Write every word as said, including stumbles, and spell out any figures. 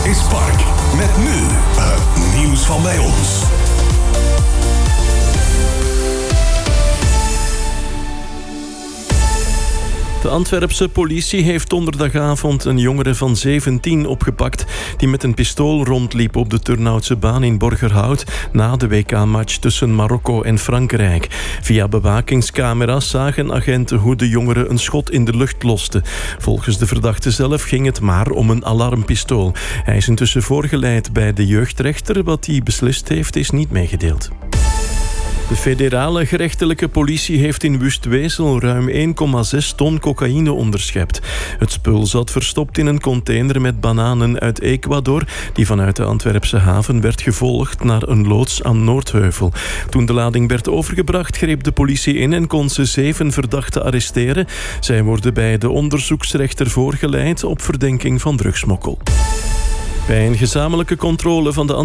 is Park. Met nu het nieuws van bij ons. De Antwerpse politie heeft donderdagavond een jongere van zeventien opgepakt die met een pistool rondliep op de Turnhoutse baan in Borgerhout na de W K-match tussen Marokko en Frankrijk. Via bewakingscamera's zagen agenten hoe de jongere een schot in de lucht loste. Volgens de verdachte zelf ging het maar om een alarmpistool. Hij is intussen voorgeleid bij de jeugdrechter. Wat hij beslist heeft is niet meegedeeld. De federale gerechtelijke politie heeft in Wustwezel ruim één komma zes ton cocaïne onderschept. Het spul zat verstopt in een container met bananen uit Ecuador, die vanuit de Antwerpse haven werd gevolgd naar een loods aan Noordheuvel. Toen de lading werd overgebracht, greep de politie in en kon ze zeven verdachten arresteren. Zij worden bij de onderzoeksrechter voorgeleid op verdenking van drugsmokkel. Bij een gezamenlijke controle van de